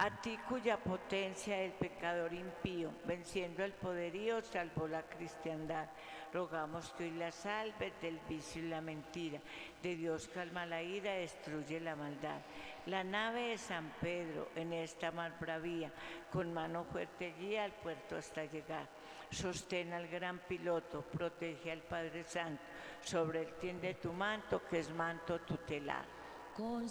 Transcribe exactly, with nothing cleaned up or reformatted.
A ti cuya potencia el pecador impío, venciendo el poderío, salvó la cristiandad. Rogamos que hoy la salves del vicio y la mentira. De Dios calma la ira, destruye la maldad. La nave de San Pedro en esta mar bravía, con mano fuerte guía al puerto hasta llegar. Sostén al gran piloto, protege al Padre Santo, sobre él tiende tu manto, que es manto tutelar. Con